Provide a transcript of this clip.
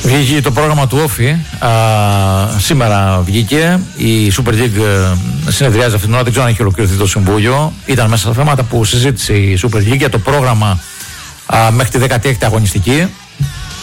Βγήκε το πρόγραμμα του Όφη. Σήμερα βγήκε. Η Super League συνεδριάζει αυτήν την ώρα. Δεν ξέρω αν έχει ολοκληρωθεί το συμβούλιο. Ήταν μέσα στα θέματα που συζήτησε η Super League για το πρόγραμμα μέχρι τη 16η αγωνιστική.